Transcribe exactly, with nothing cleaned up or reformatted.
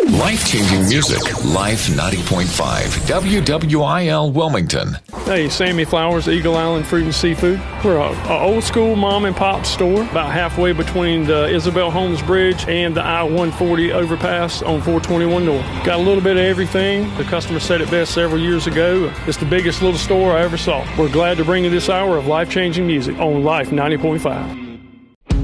Life-changing music. Life ninety point five. W W I L Wilmington. Hey, Sammy Flowers, Eagle Island Fruit and Seafood. We're a, a old school mom and pop store about halfway between the Isabel Holmes Bridge and the I one forty overpass on four twenty-one North. Got a little bit of everything. The customer said it best several years ago. It's the biggest little store I ever saw. We're glad to bring you this hour of life-changing music on Life ninety point five.